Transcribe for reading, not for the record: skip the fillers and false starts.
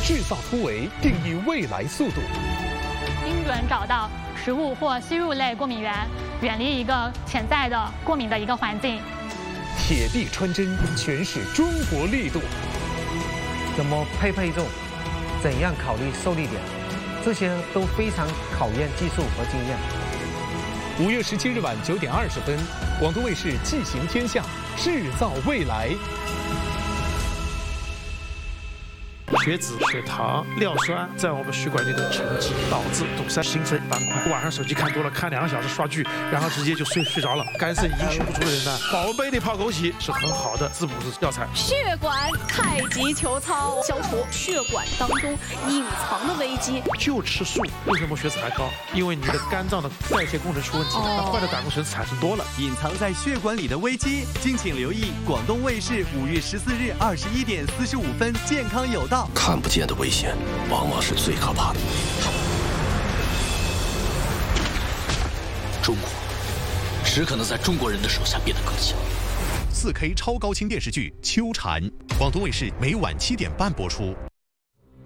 制造突围，定义未来速度。 精准找到食物或吸入类过敏源，远离一个潜在的过敏的一个环境。 铁臂穿针，诠释中国力度。 怎么配重？怎样考虑受力点？这些都非常考验技术和经验。 5月17日晚9点20分，广东卫视《骑行天下》，制造未来。 血脂、血糖、尿酸在我们血管里的沉积，导致堵塞，形成斑块。晚上手机看多了，看2个小时刷剧，然后直接就睡着了。肝肾阴虚不足的人呢，宝贝的泡枸杞是很好的滋补的药材。 血管太极球操，消除血管当中隐藏的危机。 就吃素，为什么血脂还高？因为你的肝脏的代谢功能出问题，那坏的胆固醇产生多了。 隐藏在血管里的危机，敬请留意广东卫视5月14日21点45分，健康有道。 看不见的危险，往往是最可怕的。中国只可能在中国人的手下变得更强。 4K 超高清电视剧《秋蝉》，广东卫视每晚7点半播出。